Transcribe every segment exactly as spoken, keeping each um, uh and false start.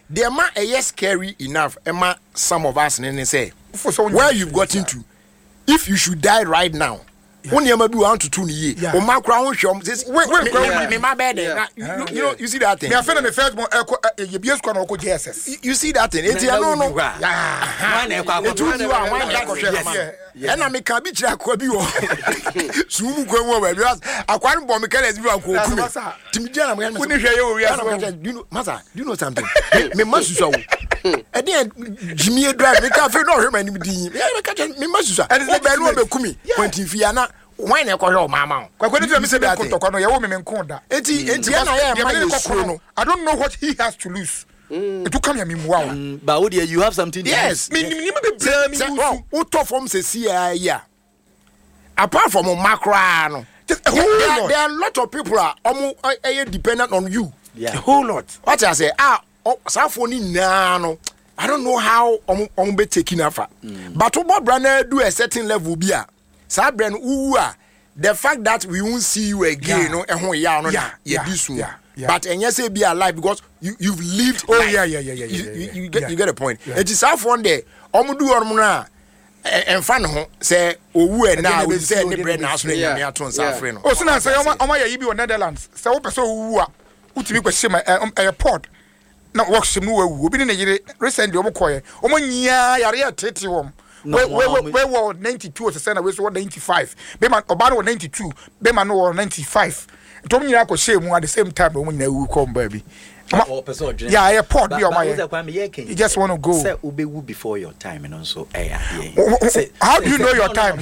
the man is scary enough. Emma, some of us and say where you've gotten to. If you should die right now, when you maybe want to tune ye, or my crown shop says, wait, wait, wait, my bed. You know, you see that thing. Me afena me first born e bi eskwa na oko J S S. You see that thing. Enti no no. Why na kwa kwa. Tu wa why na kwa hwe. E na me ka bi kira kwa bi wo. Sumu kwa wo ba because akwa no bom kala bi akwa okumi. Timi jana me. Kuni hwe ye wo wi aso. Do you know, Masa, do you know something? Me masusa wo. E dey Jimmy drive me ka fe no hwe mani din. Me ka me masusa. E be no be kumi. Twenty fiana. Why na kwa hwe o mama. Kwa kwani tu me se be kontokwa no ye wo me me nkonda. Enti enti na ye ma ye suro no. I don't know what he has to lose. Mm. It will come here, me wow. Mm, but what you have something. Yes. Me, me, me, me, me, me. Who tough from say see ya? Apart from a macro, no. There, there, there are a lot of people are almost uh, dependent on you. Yeah. A whole lot. What I say? Ah, oh, Safoni no. I don't know how um um be taking after. But what brand do a certain level be a. Sa brand who are the fact that we won't see you again. No, eh, yeah, no, yeah, yeah, this one. Yeah. Yeah. But and yes, be alive because you you've lived. Oh life. yeah, yeah, yeah, yeah, You, yeah, you, yeah, you get yeah. you get a point. Yeah. It is half one day. Omu do omu na and fan ho say owu e na we say any bread na so na nyame aton sa free no. Oh so na say omo omo ya yibi on Netherlands. Say wo person owu a utimi kwese ma airport. Na work shim no owu. Obi ne yire recently omo koye. Omo nyia yare ya tete wom. We we we we ninety-two so say na we so ninety-five. Be man oba no ninety-two, be man no ninety-five. Tom nyina ko shame at the same time we nyina wu come baby. Yeah, airport be on my. You just want to go. Say ube wu before your time and also eh how do you know your time?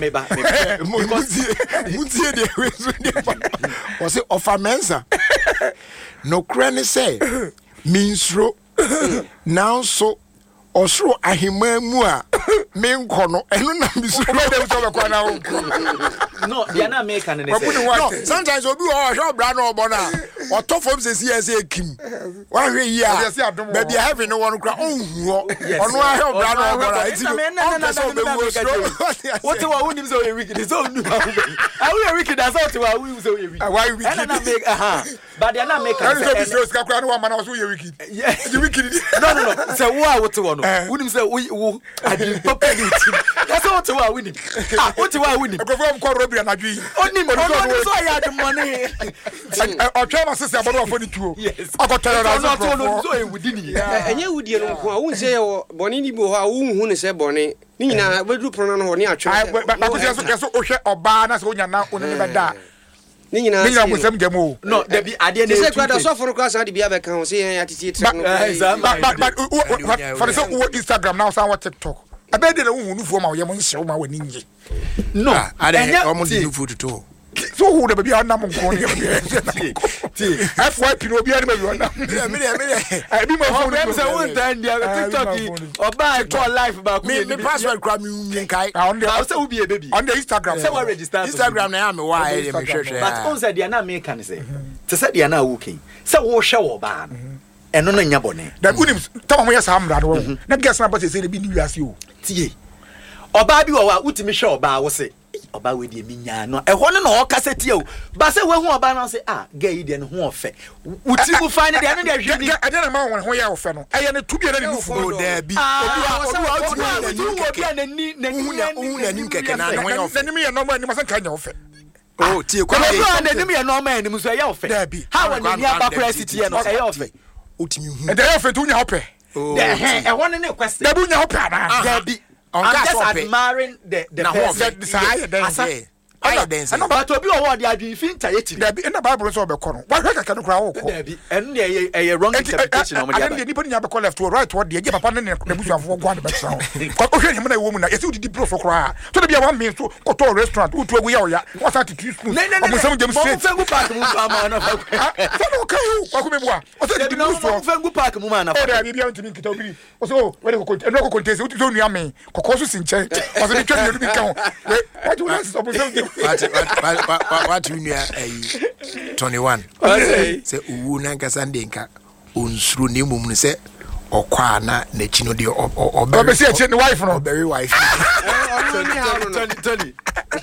Was it offer mensa? No cranny say minsro now so osro ahimemu a menko no eno na bisu no they are not making any sense. No, sometimes obi o hwe bra na obo na otofom se si ese kim wa hwe yi a baby have no one kra onhu ono ahwe bra na obo na eti what wa unim so we wicked so nu I we wicked as out wa we so we wicked why wicked and na make aha but they are not making sense so ska kra no wa man so we wicked yeah you wicked no no no say wo a what wo no unim say wo adi papa ni that's what wa unim ah what wa unim ekofo mko robia na dwi onim no so ya the money o twa ma sese abodo afọ ni tuo akotara na so no so e wudi ni enye wudi no nko a won say boni ni bo ha won hu ne say boni ni nyina bedu prono no ho ni atwe ba ko so so ohwe oba na so nya na oni ne beda ni nyina ni nyina mo sem gemo no there be ade na say kwada so for class na de bia be kan ho say ya titi tire no for the Instagram now say what TikTok abede na hu nufu ma wo nhye ma wani nje no ade omo di nufu to so who the baby anam nko ne ti F Y P no bia ne baby anam me me me I be my phone dem say one time dia TikTok oba to life ba me me password kra me nkai on the I say we be a baby on the Instagram say we register Instagram na ya me wa e me hwehwe but on say dia na me kan say te say dia na wo ken say wo hwe wo ba no eno no nya bone da unim tama mo yesa amra do na guess na boss say be ni wiase o tie oba bi wo wa utimi hwe oba wo say oba we de minya no e ho no na o kaseti o ba say we hu oba na say ah gay de no ho ofe uti mu fine de no de hwe ni e de na ma won ho ya ofe no e ye ne tubi na ni nufu o da bi obi wa uti na ni na ni na ni na ni keke na no ya ofe ni me ye no ma ni ma san ka nya ofe oh tie kwa na ni me no ma ni mu so ya ofe how when ni abakura city no e ya ofe utimi hu e da ofe tu nya ofe eh e ho ne question da bu nya ofe na da bi I'm just admiring the the person. Desire, I dance. No, but to be a word, they are doing finta. There be in the Bible so be kono. Why can can crowd? There be and a wrong interpretation of my. I didn't anybody have left to right what the give papa ne the bush of one background. But okay, him na woman. You see the bro for cry. So there be one mean so go to restaurant. Who to we ya? What's that to spoon? No, no, no. Some dem straight. Fengu park mu ama na. So okay, what come boa? What's that the bro for Fengu park mu na. Oh, there be be ntimi kita obi. So where go content. No go content. Who to nua me. Kokoso sinche. Was the twenty you be count. What do you want to say? What you near twenty-one say uwu na nkasa ndenka onsuru ne mum say okwa na na chino de obe say che ne wife no obe wife twenty twenty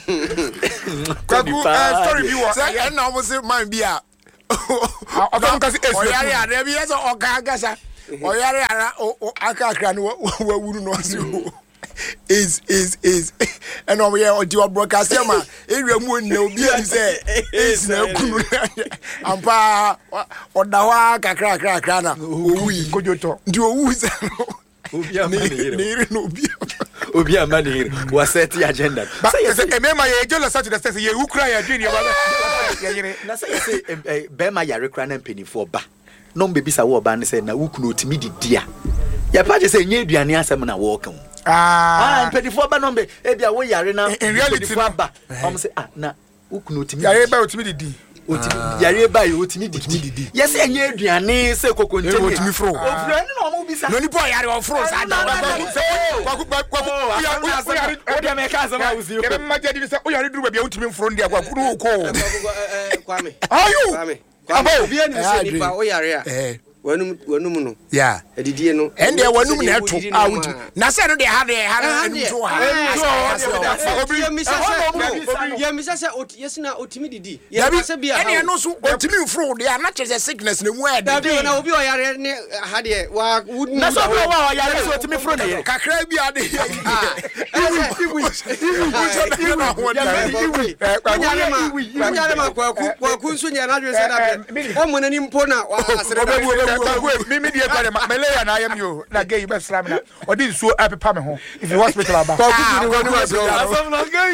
kwaku story viewer say na almost say man bia o don kasi o yare ade bi so oka gasa oyare ara aka akra no wawuru no so is is is and over here on your broadcast ma area mu na obi am say is na kunu ampa odawa kakra kakra kakra na owi gojoto ndi owu za obi amani ne no obi obi amani here was set the agenda say say e mema ye jealous at the say ye who cry ya dream ya ba ya yire na say say be ma yare kra na mpenifo ba no mbebisa wo ba ne say na wukunu otimi didia ya pa je say nye aduane asem na wo kan ah ah mpenifo ba no mbe e bia wo yare na mpenifo ba om say ah na wukunu otimi yare ba otimi didi otimi yare ba yo otimi didi yes enye aduane say kokonte otimi fro ofre ni no mo bisa no ni boy yare ofro sa da kwaku kwaku yare o de me ka sama uzi yare ma jadi say o yare duru ba bia otimi fro ndia kwaku no ko kwame ayo kwame kwame obi ani se nipa o yare a wanum wanum no yeah edidie no ende wanum na eto out na se no de ha de ha no to ha obi ya misa se ya misa se yesina otimi didi ya misa bia ene no so otimi fro de na chese sickness na mu e de na obi o yare ne ha de wa na so obi o yare so otimi fro ne kakra bi ade ah iwi iwi iwi ma kwa kwa kunsu nya na dwe se da o mo nani mpo na wa asere mimi die kwale meleya na ayam yo na gay be slam na odi nsuo apepa me ho if you hospital aba kwa kugu ni wonu aso asam na gay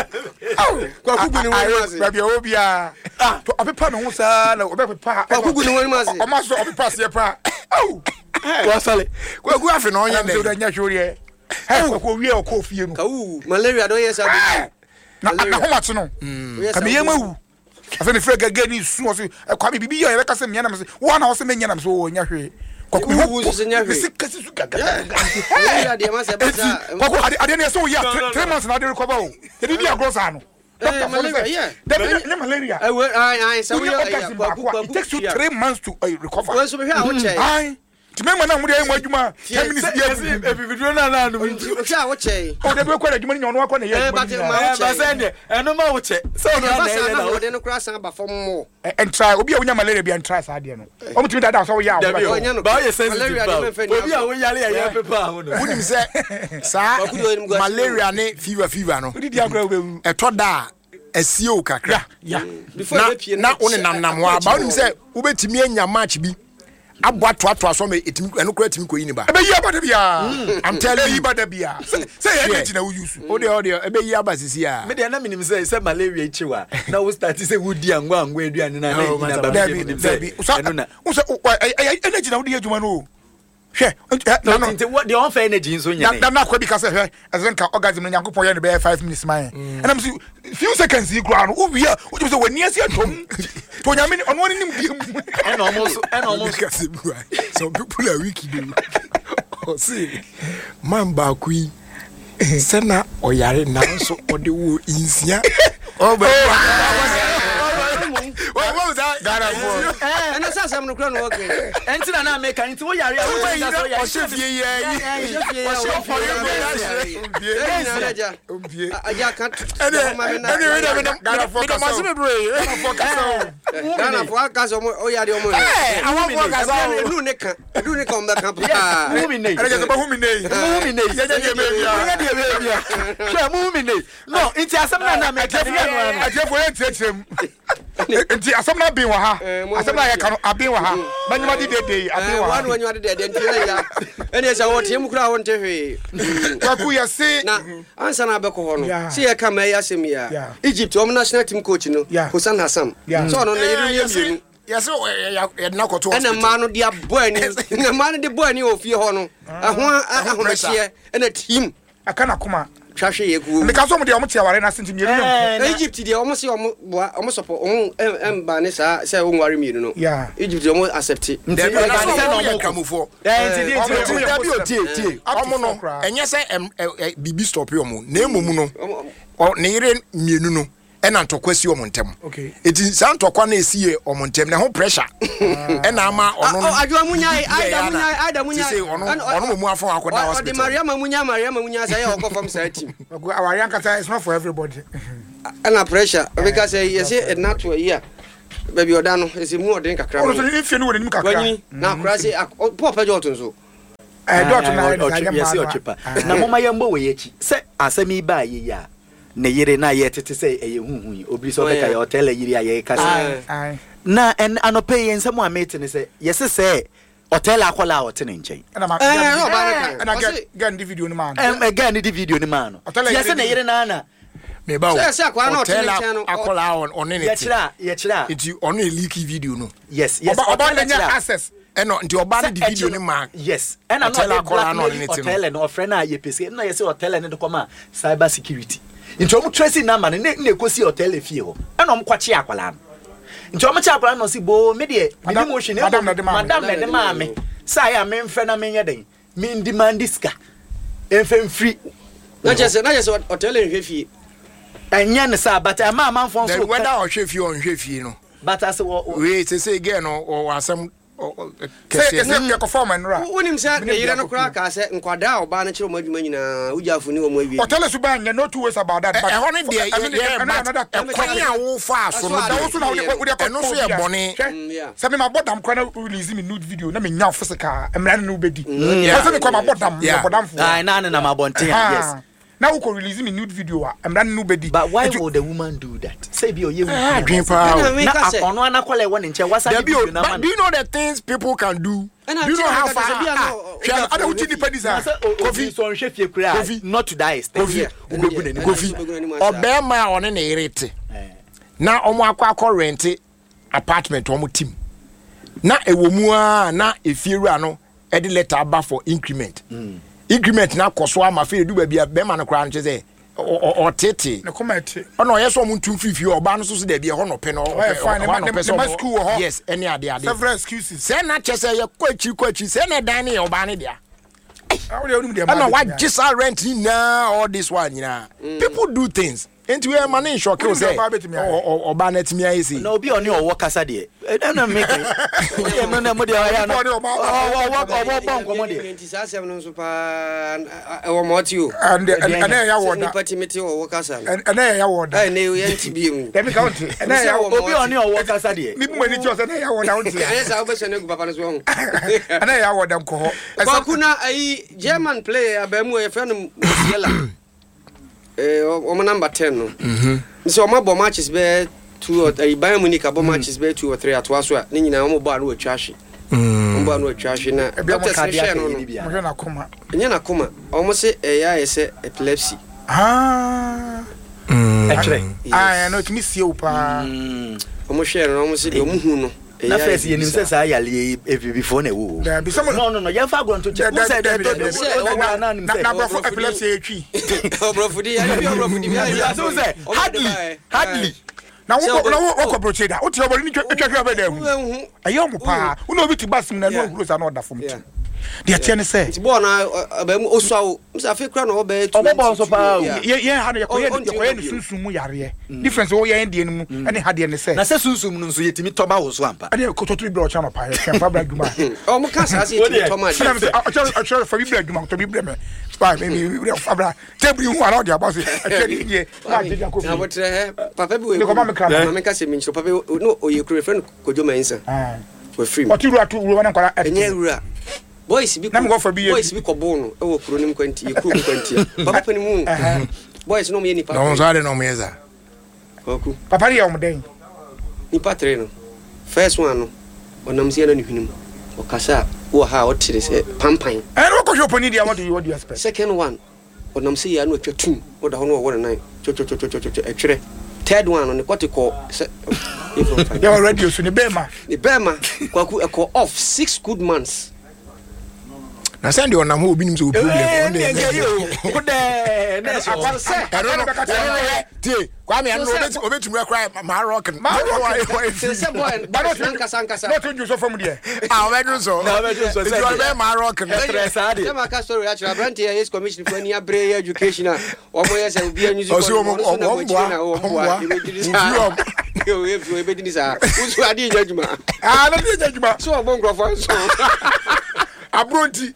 kwa kugu ni wonu aso ba bia obia to apepa me ho sa na obepepa kwa kugu ni wonu aso o ma so obepa se pa au kwa sale kwa kugu afi no nya de nya hwore he kwa ko wie o ko fie no ka wu malaria do yes abi na na ho mate no ka me yema wu afa me frega gani su o se kwa me bibi yo e be ka se me na me se wo na o se me nya na me so wo nya hwe kwa ko wu se nya hwe se kasi su gaga malaria de ma se ba sa kwa ko ade ne so ya three months na de recover o e bi dia gross ano doctor malaria the malaria eh ai ai so we kwa ko it takes you three months to uh, recover wo so be hwa wo che ai ti me ma na mu de mu adwuma ten minutes dia e bibidro na na no hwa wo che o de be kwa adwuma ni ono akọ na ye eh but ma ba say ne eno ma wo che so no na e na wo de no kra san ba fom mo and try obi a wonya malaria bi and try sa de no o mutimi dada so ya wo ba ye sensitive obi a wo yale ya ya pepa ho no wunim se sa malaria ne fever fever no odi dia akra obewu eto da asie o kakra ya na na one nam nam wa ba wunim se wobetimi anya match bi abo ato ato aso me etimi eno kura etimi ko yi ni ba ebe yi abada bia I'm telling you abada bia say ye energy na we use o de o de ebe yi abasisi a me de na minim say say malaria chiwa na wo start say wo di angwa angwa aduane na na ba baby baby eno na wo say energy na wo di adwuma no hwe no no what the unfair energy nso nya na na kwa bi ka say hwe azenka orgasm no nyankopon ye ne be five minutes man and I'm see few seconds yi ground wo wi a wo just say wani asi atom to nya me ono ni nim mu and almost and almost some people are wicked o see man ba kui sena oyare na nso ode wo insia o ba what was that gara for eh na sa sam no kra no okay enti na na make enti wo yare wo say that so ya chefie ye yi o chef for you ombie aja kan ene ene we da gara for ka so gara for ka so gara for ka so o yare o mo eh awon for ka so enu ne kan enu ne kan ba kan pa mu mi nei ene je ba hu mi nei mu mi nei ye je je me bia ye de be bia sure mu mi nei no enti asem na na make de no aje for ye tiatirem enti asem na bin wa ha asem na ye kan abin wa ha manyuma di dede abin wa ha wanu wanu de de enti ya ene sa wo tie mu kura won te hwe kwaku ya se na ansa na be ko ho no se ye ka ma ya asem ya Egypt o national team coach no Hussein Hassan so no na yiru ye mienu yes ya na koto ene ma no dia boy ni ene ma no de boy ni ofie ho no aho aho na hye ene team akana kuma twahwe ye ku me ka so mo de o mo tia ware na senti mienu no Egypt de o mo se o mo boa o mo support o emba ne sa se o nware mienu no Egypt o mo accept dem na no mo kamufo enti di enti da bi o tie tie omo no enye se bibi stop yo mo na emom no o ne yire mienu no ena ntokwasi omo ntem eti sa ntokwa na esiye omo ntem na ho pressure ena ama ono no adwo munya aida munya aida munya se ono ono mu afon akoda hospital odi Maria munya Maria munya say o perform sa team our young kata is not for everybody ena pressure because say yes it not to here baby odano is mu odin kakra o so if you know nim kakra na akra say po pa jotun so eh dot na yes ochipa na mama yambo we yachi se asemi ba ye ya na yire na ye tete se eye huhu obi so be ka ye hotel yire aye ka se na en anope ye nsemo amete ne se yes se hotel akola hote ne nchen na ma eh na ga ndi video ni ma no eh ga ndi video ni ma no yes na yire na na me ba se se akwa na hote ne nchen akola on on ne ye chira ye chira it on a leaky video no yes yes oba na nya access eno nti oba na di video ni ma yes and no dey akola no ne tin hotel no friend na ye pese na ye se hotel ne de koma cyber security nti omu tracy number ne na ekosi hotel efie ho eno omu kwachi akwala no nti omu cha akwala no si bo me de me di mo hwe ne madam na de ma me sa ya me mfre na me nye den me demand ska enfem free na jese na jese hotel en hwe fie enya ne sa but ama amanfo so whether o hwe fie o hwe fie no but as we say say again o asem kese se ke ko form enra wonim se ne yire no kra ka se nkwada oba na kire o madwuma nyina ujafo ni o mu awie hotel su ba nya no two ways about that but e hono de e kwanya wo fa so no da wo so na wo de no so ye bone se me ma bodam kwa na release me nude video na me nya physical emra no bedi so me kwa ma bodam me bodam fo ai na na ma bonten yes now we could release me nude video I'm not nobody but why would the woman do that say be oye ah dream power na akono anakole won nche wasa video na man do you know the things people can do do you know how far I don't need the pedisa coffee so nhwe fie kura not to die stay ubegu na coffee obema one na irete na omo akwa akọ rent apartment omo team na ewomu a na efiewura no e de letter aba for increment increment na koso ama fe du ba bia be ma no kra nche se o tete na comment ono yeso mu ntum fifi oba no so so da bia ho no pe no na school ho yes any ade ade several excuses say na chese ye kwachi kwachi say na dan ne oba ne dia how dey only dey na what just rent na all this one you know people do things enti we man in shock say oba na timi ayesi na obi oni owo kasa de na make e no na mo de ya no owo owo bon ko mo de twenty seven no so pa e wo mo ti o and and ya wo da party meeting owo kasa and ya wo da eh ne ye nti bi mu dem count and ya obi oni owo kasa de mi bu mani ti o say na ya wo da unti ya sa obo se na gu papa no so ho and ya wo da ko ho kwa kuna ai German player abamu e friend Musiala eh o number ten no mhm so o ma bo matches be two or three Bayern Munich abo matches be two or three atwa so a ni nyina o mo bo anu atwa hwe mm bo anu atwa hwe na doctor se no no mo hwe na koma nya na koma o mo se e ya ese epilepsy ah mm actually ah no kimi sie upa o mo hwe no o mo se de o mu hu no na first ye nim say sa yale before na wo no no no ya fa go to check who said that na na bro epilepsy etwi bro di ya bi bro di ya so say hardly hardly na wo na wo ko broche da o ti obori ni twetwa ba da hu ayo mo pa wo no bi ti basim na no huru sa na oda fom ti de tie ne say ti bo na ba mu osuawo msa fe kra na wo ba tu o bo so pa ye ye ha na ye ko ye ko ye sunsun mu yare difference wo ye ndie mu ene ha de ne say na say sunsun no so yetimi toba wo so ampa ade ko to to bi cha no pa ye fa bra dwuma o mo ka sa se yetimi toma de a cha fa bi bra dwuma to bi bra me pa me mi fa bra tebri hu ala de aba se a che ni ye na je ja ko na bo tre papa bi we ko ma me kra na me ka se mi nchiro papa no o ye kure friend kojo mansa ah we free o ti ru atu ru na kwara enye rura boys bi boys bi ko bono e wo kuro nim kwanti e kuro kwanti papa pani mu boys no me ni papa no zare no me za oku papa ri ya mo den ni patre no first one no onam sia na ni hwinim o kasa wo ha o tire se pampan e no ko shopo ni dia what do you what do you expect second one onam sia no atwa tum wo da ho no wo na nine cho cho cho cho cho e twere third one no ne kwate ko they already so ni bema ni bema kwaku e ko off six good months na send you on am obi nim so problem on dey ko de na so I don't know tie kwa me no obeti obetum cry ma rock ma rock say boy ba no sanka sanka sa no to you so from there ah we do so na we do so say you ma rock stress ade say ma ka story actually brand here is commission for any abre education o mo yes e bia news ko mo mo o mo e be dini sa yo e be dini sa usu ade nyajuma ah no nyajuma so o bon grofo so abronti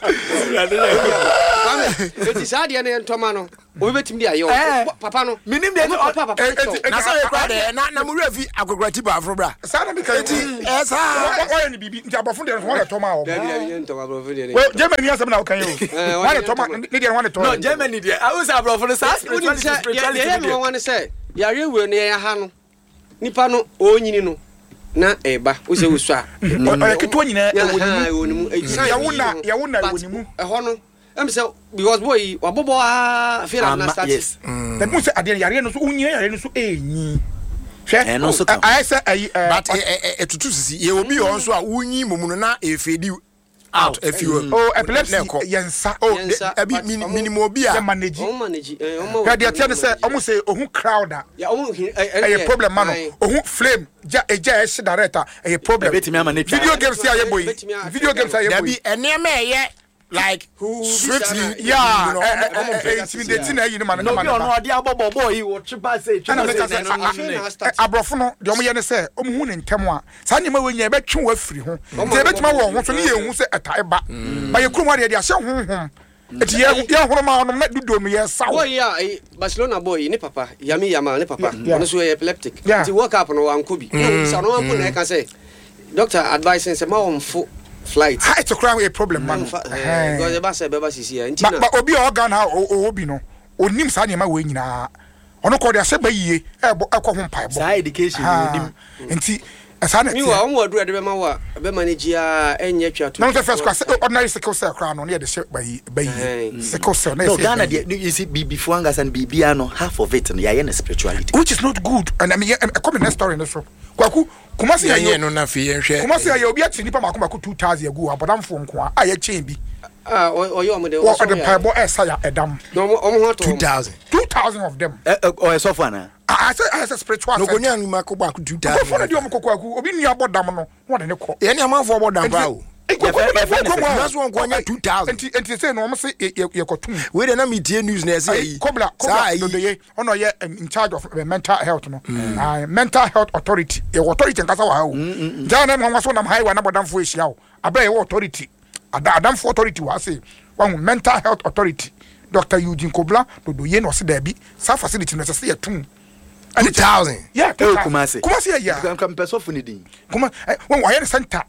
eti saa de ne ntoma no o betim dia yo papa no minim de papa papa na so e kwa de na na mu refi akokora tiba afro bra saa na bika eti eh saa oye ni bibi nti abofo de no toma o ntoma bro de well Germany asem na o kan yo wan toma ni de wan toma no Germany de I was abroad for the SAS spirituality ya ya wan say ya rewe ne ya ha no nipa no o nyini no na eba o se wo so a o keto nyina e woni mu ya wona ya wona woni mu e ho no em say because boy wabobo a feel na start yes the mu say ade yare no so unyina yare no so enyi hwe no so I say ayi but etutu sisi ye obi on so a unyi momu no na efedi out if you oh epilepsy yensa oh abi minimum obi a manage o manage eh o mo ka dia tell say o mo say ohun crowd ya o mo eh problem man ohun flame ja eja e director eh problem video games ya boy video games ya boy dabi enema eye like strictly yeah intimidating na you man no be on odi abobo boy wo chiba say abrofo no de omo ye ne say omo hu ne ntem a sa nyema we nya e betwe wa firi ho te betima wo ho so ne ye hu say atai ba ba ye krum ade de ahye honhom eti ye ye horo ma ono na dudo no ye saw boy ya Barcelona boy ne papa yami yama ne papa ono so epileptic ti work up no wan ko bi so no wan ko na e ka say doctor advising say ma won fo flight ha it's a crime a problem man go the bus be bus here nti na ba obi organ ha obi no onim sa nyema we nyina ono ko de ase ba yie e bo ekọ ho pai bo sa education onim nti asa na mi wa won wadu de be ma wa be manage a enye twa to no the first class ordinary sickle cell crown no de de ba yi ba yi sickle cell no Ghana de you see before angas and bibia no half of it no ya na spirituality which is not good and I mean I come in next story no so kwaku Kumasi aye no na fi yenhwe Kumasi aye obi ati nipa makoma ko two thousand agu abodamfo nko a aye chain bi ah oyo omo de o de paibo esa ya edam no omo ho to two thousand two thousand of them o e sofo na I say I say spiritual no go ni anu makoba ko two thousand ko fo na de omo kokoaku obi ni abodam no wo de ne ko ye ni amanfo abodam ba o that's one kwanya two thousand enti enti say no omo say ye kotum we dey na media news na say yi kobla kobla do ye ono ye in charge of mental health no ah mental health authority ye authority nkasa wa o jana na nwaso na highway na bodamfo ehia o aba ye authority adamfo authority wa say one mental health authority Doctor Eugene Kobla do ye no se da bi sa facility no say ye tum two thousand yeah Kumasi Kumasi ya kam person fo ni din kuma when wa ye center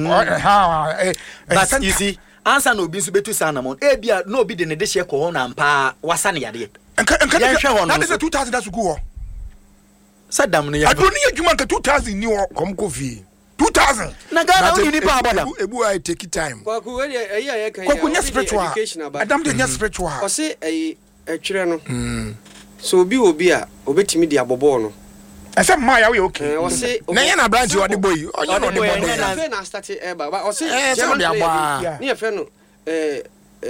ha but you see answer no obi so betu sana mon e bia no obi de ne de hye ko ho na mpa wasa ne yade enka enka that is two thousand that's go sadam no ya adoni adwuma nka two thousand ni wo kom ko fi two thousand na Ghana woni ni pa abodam ebu I take time kwa ku we ayi ayi kan kwa kunya spiritual adam de nya spiritual o se ayi atwere no so obi obi a obetimi de abobo no ese ma ya we okay o se na ye na branch o de boy o ye no de boy na na start e ba o se German de aba ni e fe no eh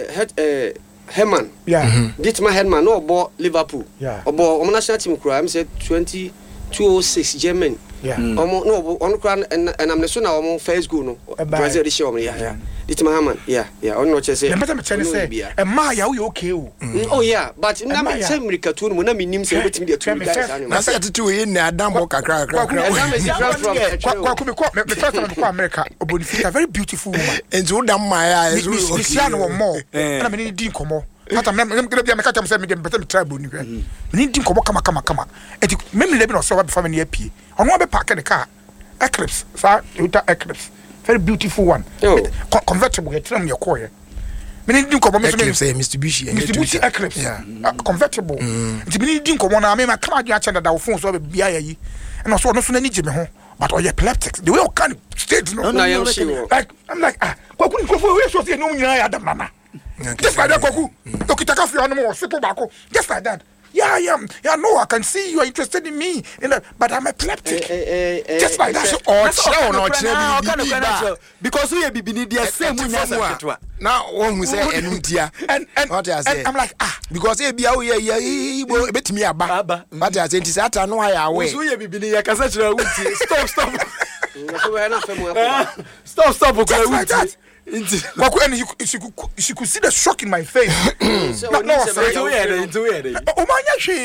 eh Herman yeah Dietmar Herman no obo Liverpool yeah obo o national team kura am say twenty two oh six German yeah omo no ono kura and am so na omo first goal no Brazil dey show me yeah yeah Dietmar Herman yeah yeah ono che say dem better me tell say e ma ya we okay o oh yeah but na me say America to no na me nim say betimi dey two guys na say atitu we na adam bo kakra kakra na me different from kwa ku me ko me first time ko America Obonifita very beautiful woman enzo udam ma ya enzo we see no more na me ni din komo hata me me bia me ka tam say me dem better me try boni hwe me ni din komo kama kama kama enti me me lebi no so wa be family apie ono be park the car Eclipse sa Toyota Eclipse very beautiful one convertible ye tram ye ko ye me ni din komo me so me say Mitsubishi Mitsubishi Eclipse convertible enti me ni din komo na me ma kama adwa cha da phone so be bia ye and also no so na ni je me ho but all epileptics the way all kind of stage no no no sure like I'm like ah kwaku ni kwafu we so say no nyina ya adam nana just like that kwaku dokitaka fi onu mo sipo bako just like that yeah yeah yeah no I can see you are interested in me you know, but I'm epileptic eh, eh, just like that so or show no chere because we be ni dia same munya sa na won hu say enuntia and and what I say I'm like ah because e bia wo ye bo betimi aba but I say nti say ata no ya we so we be ni ya kasa chere wuti stop stop so we na femu stop stop ko wuti kwaku and she could she could see the shock in my face so no say so we are into we are o manya hwe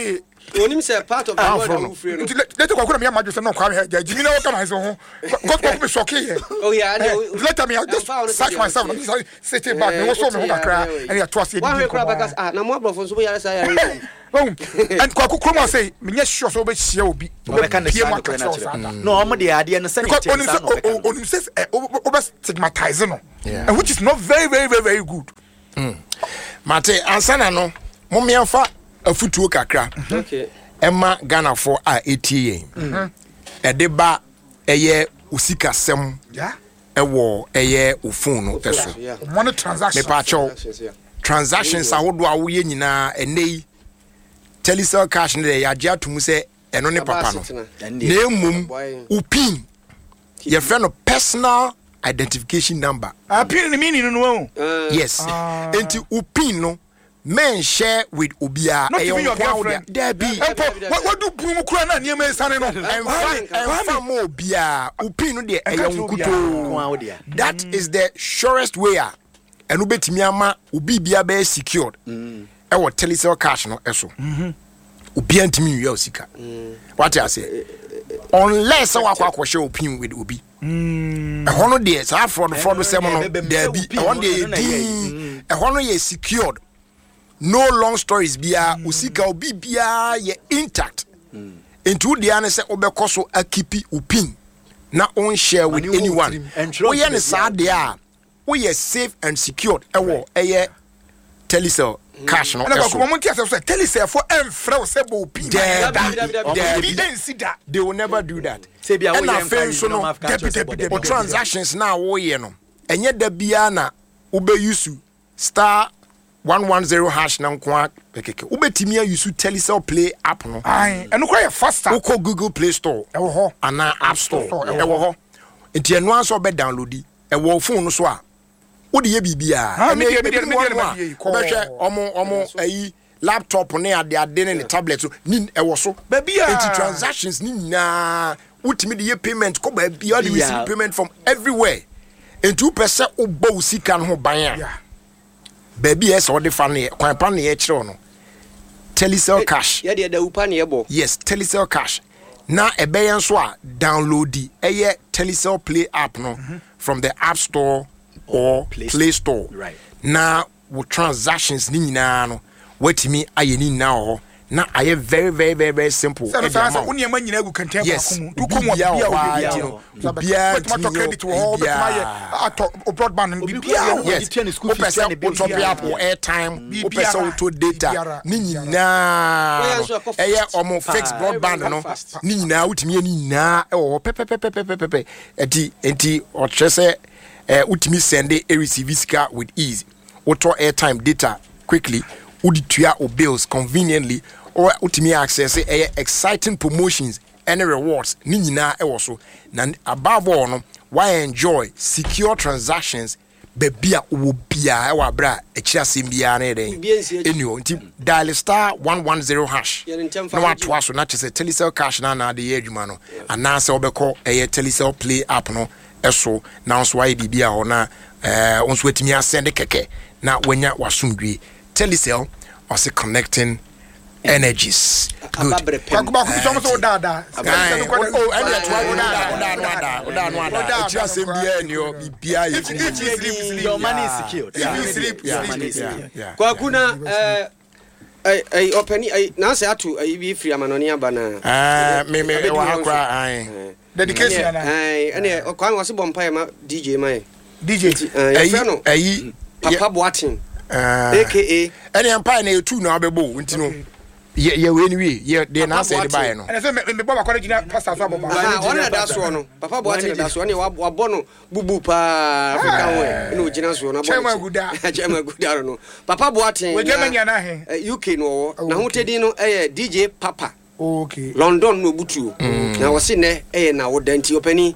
onim say part of the word that we free no let go kwa me amadu say no kwa me jimi na waka na so ho go go me shock here oh yeah let me just search myself I'm just sitting back me so me ho kakra and ya toase one we crab because ah na mo abrofo so bo yare say yare oh and kwa kokro say me nya sure so be hia obi obeka na say no omo de ade no say onim say over stigmatize no and which is not very very very very good. Mm. Mate ansana no momiamfa afutuo kakra. Okay. Emma Ghana for a eighty. Mhm. E de ba eye usika sem. Yeah. Ewo eye ofun no eso. Money transaction. Me pa cho. Transactions ahodo a wo ye nyina enei. Telecel cash ne ya gya tumu se eno ne papa no. Na emum upin. Ye friend no personal identification number. Ah, pin ni meaning no. Yes. Uh, Enti upin no men share with obia e your girlfriend. There be. What what do brum kura na niam sane no. And fam obia upin no de e yonkuto. That is the surest way a enu betimi ama obi bia be secured. Mm. E wo telecel cash no eso. Mhm. Obi antimi wi osika. What I say? Unless wa kwa kwa share upin with obi. Mm. E hono de sa fraud fraud sem no there be. E one dey din. E hono ye secured. No long stories bia usika obi bia ye intact. Into the ane se obekɔ so akipi upin na on share with anyone. We ye ne sa de a we ye safe and secured. Ewo eye telecel cash no. Na ko mo ntia se telecel for emfra o se bo upin. They will never do that. Say bia we ye so no o transactions na wo ye no. Enye da bia na ube yusu star one one zero hash na nkwa pekeke ubetimi use telecel play app no ai eno kwa faster uko Google Play Store ewo ho ana App Store ewo ho enti eno anso be download ewo phone no so a wode ye bibia e me me me me behwe omo omo ayi laptop ne ade ade ne tablet so ni ewo so bibia enti transactions ni na utimi de ye payment ko ba bia de receive payment from everywhere enti u pese ubo usika no ho ban a baby yes or the funny kwan pa na ye kire no telecel cash ya de da upa na ye bo yes telecel cash na ebe nso a download di eye telecel play app no mm-hmm. from the App Store or Play, Play Store right na wo transactions ni nyina no watimi aye ni na ho na aye very very very very simple e dey ma woni ma nyina gu kante ba ko du ko mo bia o bia to credit wo be ma ye ato broadband bi bia yes o pesa o top up airtime o pesa o to data ni nyina eye omo fixed broadband no ni nyina utimi ni nyina e wo pe pe pe pe pe pe enti enti o chese eh utimi send e receive sika with ease o to airtime data quickly udi tuya o bills conveniently or utimi access eh exciting promotions and rewards ni nyina e wo so na above all no why enjoy secure transactions bebia wo bia e wa bra e kira sembia na den enio nti dial star one one zero hash no what so na chese telecel cash na na de adwuma no ana se obekɔ eh telecel play app no eso na so why bibia ho na eh onso atimi asend keke na wanya wasumdwe telecel also connecting energies. Good. Kakuba kusomo so dada. Oh, and that's why dada dada dada dada. It's just bia ni o bia ye. Your money is secured. If you sleep, sleep. Kwa kuna eh ai ai open ai na say atu ai bi free amanoni aba na. Ah me me wa hakra ai. Dedication na. Ai ene kwa wase bompa ma D J mai. D J. Ai ai Papa Boatin. Uh, aka any empire na two na abebo nti no ye ye we ni we ye de na say de buy no and say me me baba kwara gina pastor so baba ah ona da so no Papa Boatin da so ne wa bono bubu pa African way no gina so na bo chema guda chema guda no Papa Boatin we Germany na he U K no na ho tedi no eh D J Papa okay London no butu na wo se ne eh na wo danti opani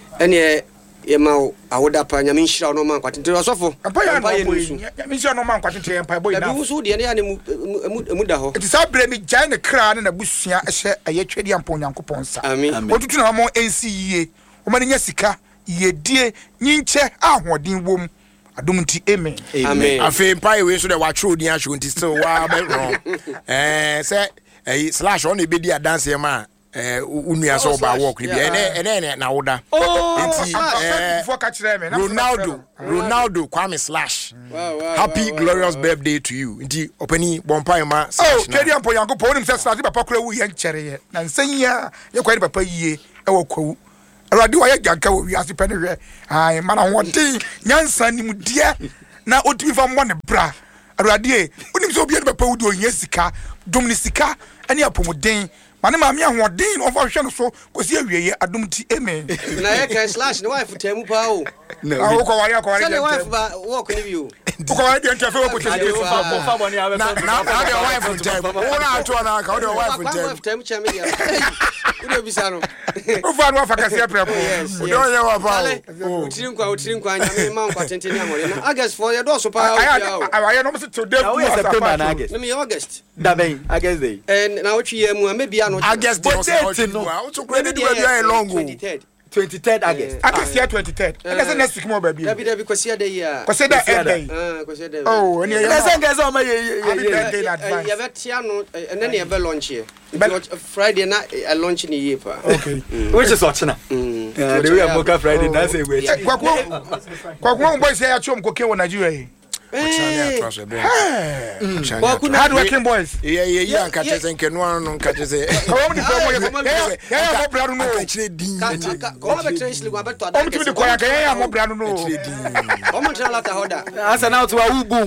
ene ye ma awoda pa nyame nhira no man kwatente osofo ampa ye no nyame nhira no man kwatente ampa boy na bi wusu de ne ya ne mu da ho it is abre mi gyan ne kra ne na busua ehye aye twedi ampa onyankopon sa amen otutu na mo ensi yie o ma ne nya sika ye die nyinche ahoden wom adom nti amen amen afi mpa ye we so de wa tro din ahwo nti still wa be wrong eh say eh slash on be dia dance ma eh unua so ba work bi ene ene na woda enti eh Ronaldo Ronaldo Kwame slash happy glorious birthday to you enti opani bompa ma oh kedi ampo yango po onim se slash papa kura wu ye nkere ye na nsanya ye kwani papa yie e wo kwawu Already why yanka wo wiase pene hwe ai mana wodi nyansa nim dia na otimi fa mo ne bra already onim so obi ne papa wudi onye sika domni sika ene apomoden mane ma me ahoden of hwe no so kosi awieye adom ti amen na ye can slash no wife temu pa o na wo ko wari ko wari say wife ba work ni bi o ko ko wari ente fe wo ko tesi fa fa money ave na na the wife temu wona ato na ka the wife temu chemi dia udo bisa no o fa no fa ka se prepo o do ye wa pa o tirin kwa o tirin kwa nya me ma nkwa tenteni amore na August for ye do so pa o aye no mo se today na we September na August na me August da ben August day and na wo twi ye mu a me bia no August no o to credit do bia long twenty-third twenty-third August August year twenty-third I say next week mo ba bi da bi da bi kwasi da yi a kwasi da day ah kwasi da oh ene na say ngeza o ma ye ye advance ya betia no ene ne be launch here Friday na a launch ni ye pa okay which is what na the way Moka Friday na say we kwakwo kwakwo boys ya chom koke wo Nigeria hard working boys yeah yeah yeah nka chese nke no no nka chese ko mo di promo ye ya mo bra no ka chire din ko ma be trace ligo abeto ada o mo di ko ya ka ya mo bra no no o mo tra lata hoda asa na to wa ubu ho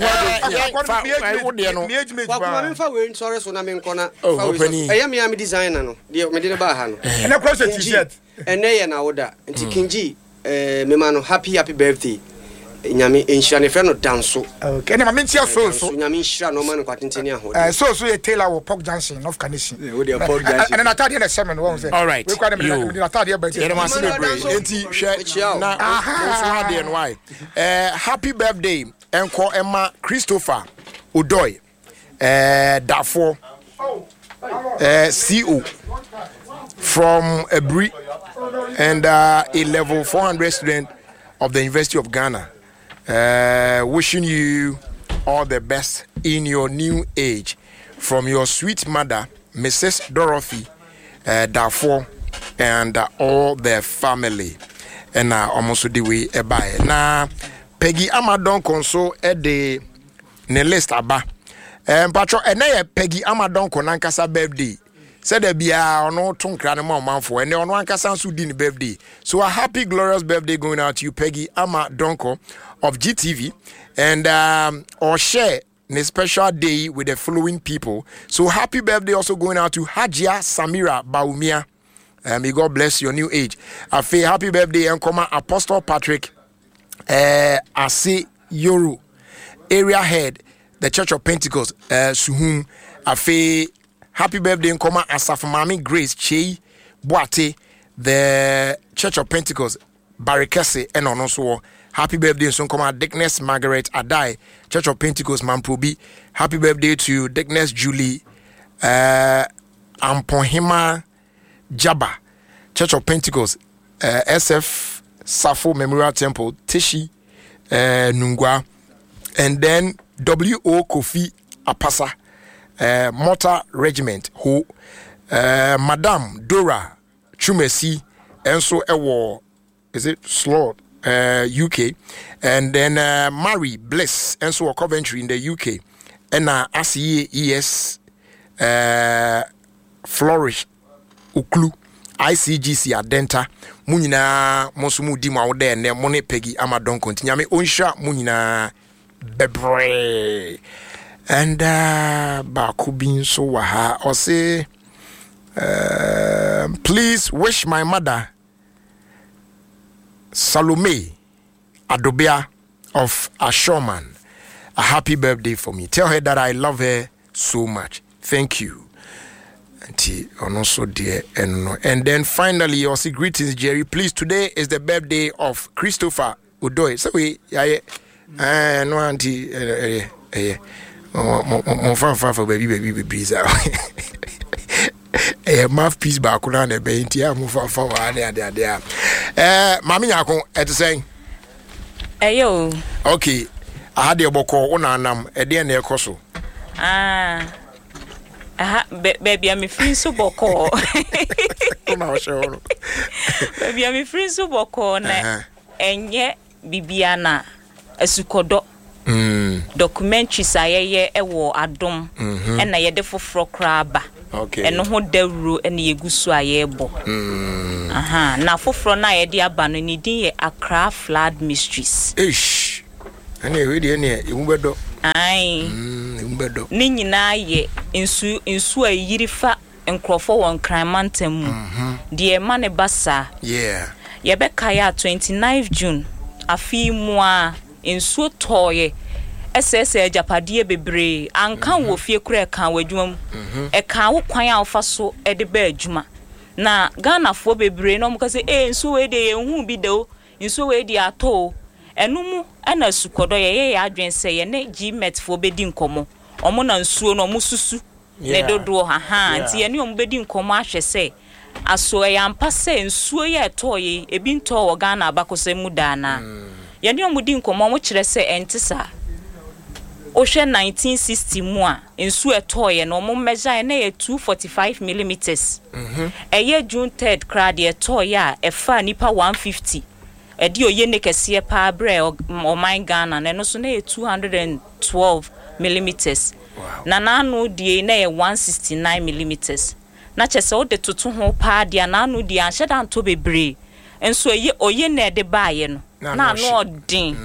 wo de no kwa kuma me fa we sorry so na me nkona fa we eya me am designer no de me de ba ha no ene cross t-shirt ene ye na woda nti kinji eh me ma no happy happy birthday nyame enhira ne frɛ no danso okay ne ma mentia so so nyame enhira no man kwa tenteni ahode eh so so ye Taylor wo Park Junction of Kanisi we dey Park Junction and na tade na semen won say all right we kwa me na tade ba ye ma se bebre enti hwɛ na so ha de why eh happy birthday enko Emma Christopher Odoy eh Dafo eh C O from Ebri and uh, a level four hundred student of the University of Ghana. Uh, wishing you all the best in your new age from your sweet mother, Missus Dorothy uh, Darfur, and uh, all their family. And uh, almost the way by now, Peggy Amadon Conso at the list aba. Um, Patro, and Peggy Amadon Konankasa birthday. Said there be a no ton cranimo manfo and on one casan sudin birthday. So a happy glorious birthday going out to you, Peggy Ama Donko of G T V, and um or share a special day with the following people. So happy birthday also going out to Hajia Samira Baumia. Uh, may God bless your new age. Afe happy birthday and come Apostle Patrick uh Ase Yoru, area head, the Church of Pentecost, uh Suhum. Afe happy birthday and come Asaf Mami Grace Chei Boate, the Church of Pentecost, Barikese, and on also happy birthday and come Dickness Margaret Adai, Church of Pentecost Mamprobi. Happy birthday to Dickness Julie uh Ampohima Jaba, Church of Pentecost, uh, S F Safo Memorial Temple, Tishi uh, Nungwa, and then W O Kofi Apasa, uh, Motor Regiment, who uh, Madame Dora Chumesi, and so Ewo, is it Slot, uh, U K, and then uh, Mary Bliss, and so Coventry in the U K, and uh, A C A E S uh, Flourish Uklu. I C G C Adenta Munina Mosumu Dima Ode ne Mone Peggy Amadon Continue Onsha Munina Bebre and uh Bakubin so waha or say uh, please wish my mother Salome Adobia of Ashoman a happy birthday for me. Tell her that I love her so much. Thank you. And also dear and and then finally also greetings Jerry, please, today is the birthday of Christopher Odoy. So we yeah uh no auntie eh eh mo fa fa for baby baby baby za eh mouthpiece ba ko na be ntia mo fa fa wa de de de eh mami nyako e te say eh yo okay I had the boko una nam e de na ekoso ah aha baby am free so boko na show baby am free so boko na enye bibia na asukodo mm documentaries ayeye ewo adom e na yede foforo kraba okay eno ho dawuro ene yegusu ayebo mm aha na foforo na yede aba no ni din ye Accra Flood Mysteries ish ene we de ene emubedo ai mm emubedo ni nyina ye nsu nsu ayirifa nkrofo won Kramantam mu de ma ne basa yeah ye be kaya twenty-ninth June afi mu a nsuo toye ss ajapade bebre anka wo fie kura kan wadwuma e kan wo kwan a wofa so e de ba adwuma na Ghana fo bebre no mka se eh nsuo we de hu bi do nsuo we de ato enum ana sukodo ye ye adwen se ye ne gmet fo bedi nkomo omo na nsuo no omo susu ne dodo ha ha nti ye ne omo bedi nkomo ahwe se aso ya mpa se nsuo ye toye ebi nto wo Ghana abakose mu dana ye ne omo di nkomo mo kire se entisa ohwe nineteen sixty mu a nsuo etoye no omo measure na ye two forty-five millimeters mhm eye June third crowd ye toye a efa nipa one fifty edi oye ne kese pa bre o my Ghana na no so na ye two hundred twelve millimeters na nanu die na ye one sixty-nine millimeters na chese o de toto ho pa dia nanu die anhye dan to bebre enso oye oye na de baaye no na no odin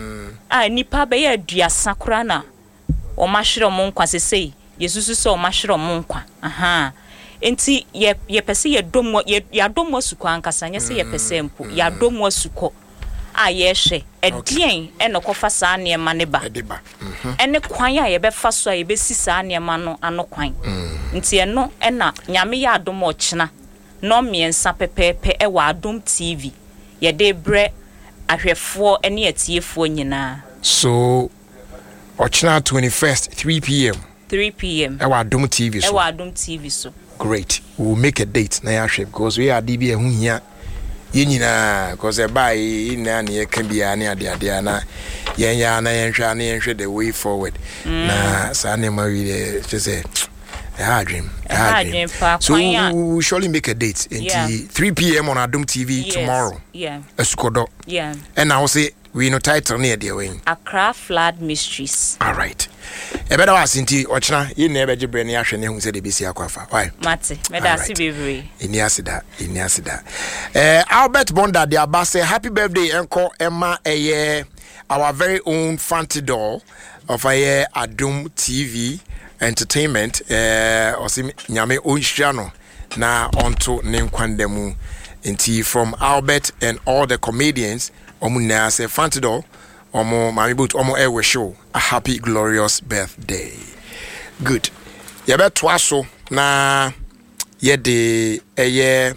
a nipa be ya duasa kura na o mahwere mo nkwa sesei yesusu so o mahwere mo nkwa aha enti ye ye pese ye domo ye ya domo suko ankasa nye se ye pese mpo ya domo suko a ye hwe edien ene kofa saa ne ma ne ba ediba mhm ene kwan a ye be fa so a ye be si saa ne ma no ano kwan nti eno ena nyame ya domo ochina no miensa pepepe e wa Adom T V ye de bre ahwefo ene atiefo nyina so ochina twenty-first three p m three p m e wa Adom T V so e wa Adom T V so great we'll make a date na ya hwe because we are D B hu hia ye nyina because e bai ina na ye kan bia na ade ade na yen ya na yen hwa na yen hwe the way forward na sa na ma we de say a dream a dream so we'll surely make a date yeah. three p m on Adom T V yes. tomorrow yeah escodo yeah and I will say we no title near there way Accra Flood Mysteries all right e better was inti ochina ye na ebeje bre na ahwe ne hu se de besi akwafa why mate me da si bebre ini asida ini asida eh Albert Bonda de abase happy birthday enko Emma eye our very own Fanti doll of a Adom T V entertainment eh osim nyame onhia na onto ne nkwandemu nti from Albert and all the comedians omu na say Fanti doll omo mami but omo ewe show a happy glorious birthday good ye beto aso na ye de eye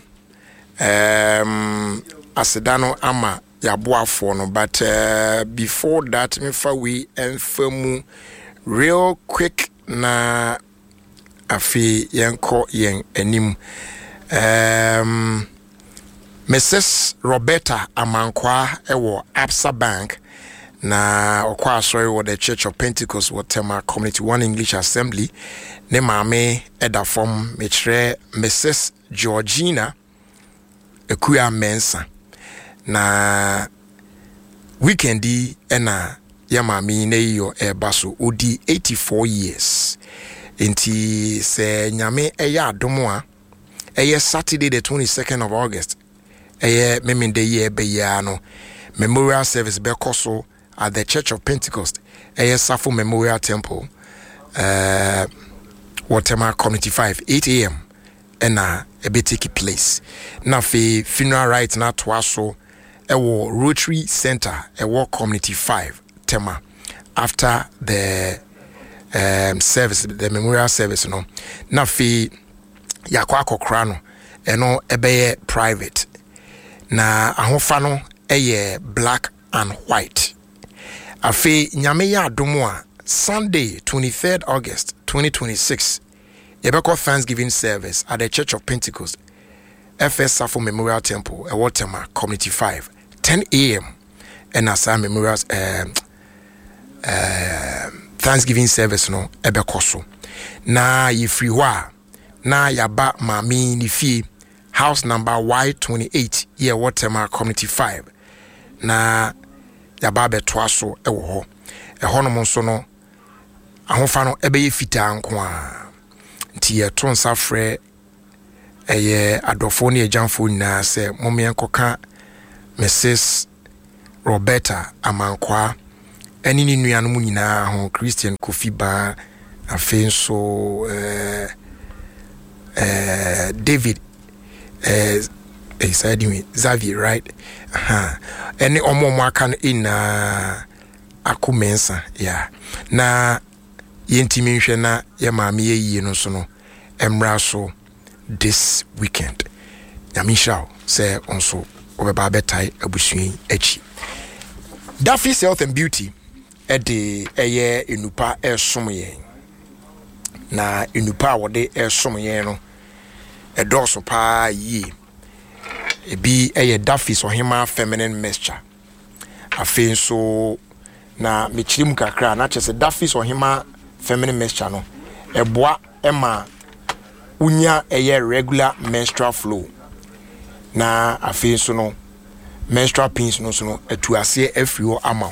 um asedano ama yaboafo no but uh, before that me fa we enfamu real quick na afi yenko yen anim um Missus Roberta Amankwa ewo Absa Bank na okwa sorry with the Church of Pentecost Waterma Community One English Assembly ne maame eda form metre Missus Georgina Ekuya Mensa na weekendi ena ya maame ne yo ebaso odi eighty-four years enti se nyame eya adomo a eye Saturday the twenty-second of August eye memende ye be ya no memorial service be koso at the Church of Pentecost eye Safo Memorial Temple uh Waterma Community five eight a m ena ebe take place na fe funeral right na to aso ewo Rotary Center ewo Community five Tema after the um service the memorial service no na fe yakwa akokra no eno ebe private na ahofa no eye black and white afi nyame ya adomo a Sunday twenty-third August twenty twenty-six yebeko Thanksgiving service at the Church of Pentecost F S Safo Memorial Temple e Waterma Community five ten a m and as a memorial um uh, Thanksgiving service no ebe koso na ye free hwa na yaba mami ni fie house number Y twenty-eight ye Waterma community five na yaba betwa so ewo ho eho no nso no ahofa no ebe ye fita nko a nti ye to nsa frɛ eye adofo ne agyanfo nyina se momien koka Missus Roberta Amankwa eni ni nuanom nyina ho Christian Kofi Ba afenso eh eh David eh eh said me Xavier right aha eni omo aka no ina akumensa yeah na yentimi nhwe na ye maame ye no so no emra so this weekend yamisha say onso obeba betai abusuin achi Duffy's Health and Beauty ede eye enupa esom yen na enupa wode esom yen no edoso pa yi ebi eye Duffy's Ohima feminine mixture afen so na mechirim kakra na chese Duffy's Ohima feminine mixture no eboa ema unya eye regular menstrual flow na afen so no menstrual pains no so no atuase afrio ama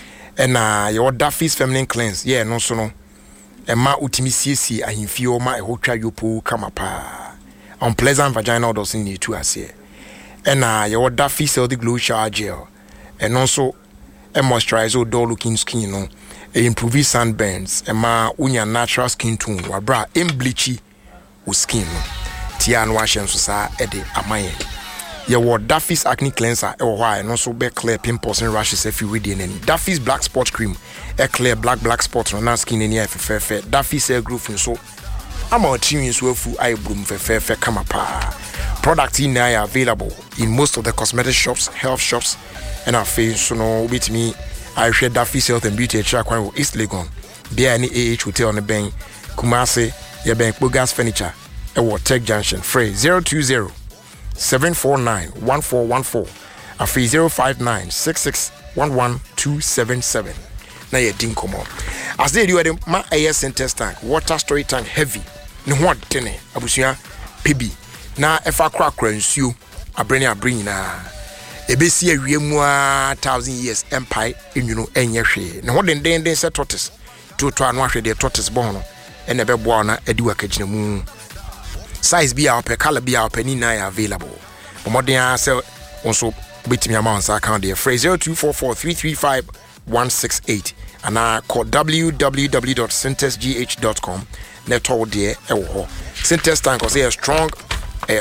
ena your Duffy's feminine cleanse yeah no so no ema utimi siesi ahimfie ma ehotwa yopo kama pa unpleasant vaginal odors in tu ase ena your Duffy's healthy glow shower gel and also a moisturizer dull looking skin no e improve sunburns ema unya natural skin tone wa bra em bleachy wo skin no tia no ahye nso sa e de amaye your Duffy's acne cleanser e wo hwa and also be clear pimples and rashes if you read in any Duffy's black spot cream e clear black black spots on skin any fe fe Duffy's hair growth so am on team so fu eye bloom fe fe fe kama pa product in are available in most of the cosmetic shops health shops and our face so no with me I share Duffy's Health and Beauty track one East Legon there any A H hotel on the bank Kumasi your bank Bogas furniture e wo Tech Junction free zero two zero seven four nine one four one four a free zero five nine six six one one two seven seven na ye din komo as they do my air center tank water storage tank heavy ne ho dene abusua pebi na efa kra kra nsuo abrene abreni na ebesi awiemu a thousand years empire enwuno enye hwe ne ho den den den se tortoise to to anu ahwe de tortoise bon no ene bebo na adi wakagina mu size be our per color be our penny na available omoden say also betimi amount account there phrase zero two four four three three five one six eight and I call w w w dot syntex g h dot com net all there e wo syntex tank say strong a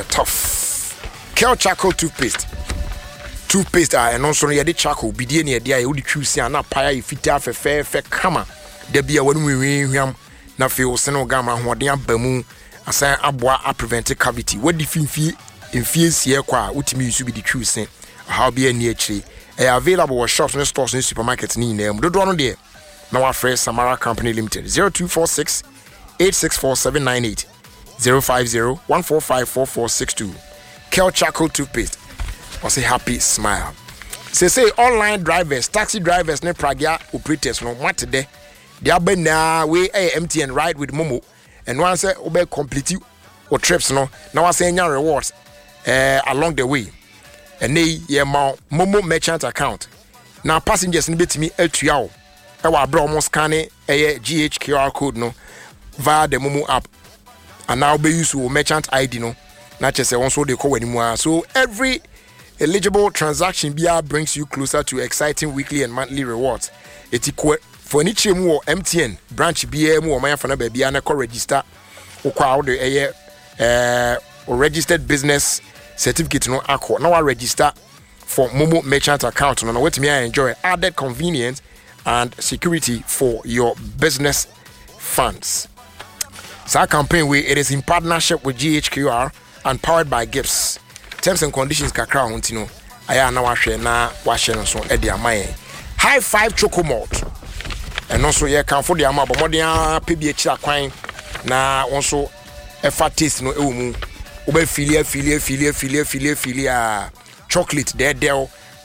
tough Kel charcoal toothpaste toothpaste ah and also ye de charcoal bidie ne ye wo de twusi ana paya ifita fefe fe kama da bia wonu hwehwam na fe wo sene gama hoden abamu asan aboa a prevent cavity wadi finfi infiesie kwa utimi yusu bi de twusi how be ani akire e available at shops and stores and supermarkets ni na do do no de na wa fresh Samara Company Limited zero two four six eight six four seven nine eight zero five zero one four five four four six two Kel charcoal toothpaste was a happy smile. Say say online drivers, taxi drivers, ne pragia operators no what today. They are been now we M T N ride with Momo and once say obey complete or trips no. Now I say your rewards uh, along the way. And they yeah ma Momo merchant account. Now passengers ni bit me L two hour. I wa bro almost scan a G H Q R code no via the Momo app. And now be use merchant I D no. Not just also they call anymore. So every eligible transaction B R brings you closer to exciting weekly and monthly rewards. It's equal for any chim or M T N branch B M or my fana baby and a register or crowd the uh or registered business certificate no accord. Now I register for Momo merchant account. No, what me I enjoy added convenience and security for your business funds. So our campaign where it is in partnership with G H Q R and powered by Gifts. Terms and conditions kakra hontino aya na wahwe na wahye no so e de amaye high five choco malt and also ye kan for de ama bomodin pebi e kira kwan na wonso e fa taste no e wo mu oba filia filia filia filia filia filia chocolate de del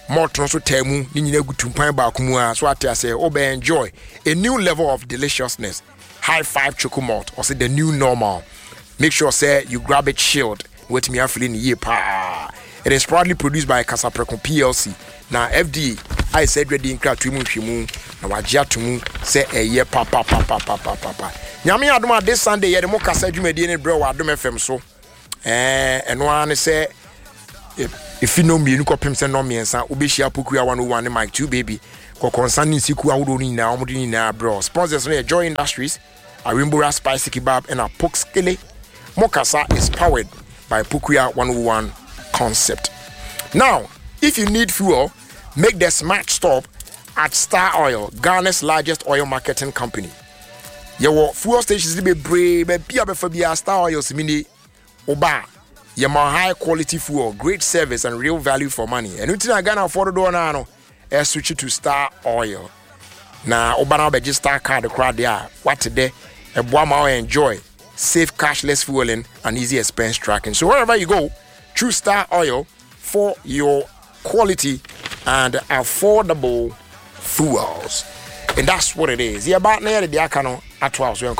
malt no so temu ni nyina gutumpan ba kumua so ate say obe enjoy a new level of deliciousness. High Five Choco Malt or say the new normal. Make sure say you grab it chilled. Wait me feeling ye pa. It is proudly produced by Casaprecon P L C. Now F D A I said ready in crowd to mu shimu na wajia to mu say a year pa pa pa pa pa pa pa. Nyame adoma this Sunday ye the mo kasa dwumadi ne bro wa adom F M so. Eh eno an say if you know me you kopem say no me ensa obehia Pokua one oh one ne Mike two baby ko concerning siku awodo ni na omdo ni na bro. Sponsors no Joy Industries, Arimbura Spicy Kebab and a Pokskele. Mokasa is powered by Pokua one oh one concept. Now, if you need fuel, make the smart stop at Star Oil, Ghana's largest oil marketing company. Your fuel stations be brave, be pia be Star Oil simini oba. Your more high quality fuel, great service and real value for money. And until I Ghana afford do na no, I switch to Star Oil. Na oba na be Star card the crowd there. What today? A boy enjoy safe cashless fueling and easy expense tracking. So wherever you go, choose Star Oil for your quality and affordable fuels. And that's what it is. Yeah, about near the Akano at twelve. So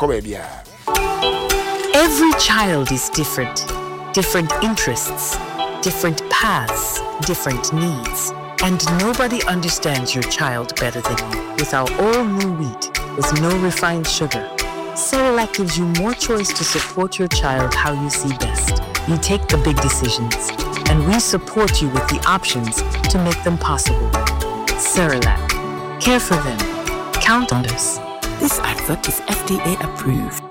every child is different. Different interests, different paths, different needs. And nobody understands your child better than you. With our all-new wheat, with no refined sugar, Cerelac gives you more choice to support your child how you see best. You take the big decisions, and we support you with the options to make them possible. Cerelac. Care for them. Count on us. This advert is F D A approved.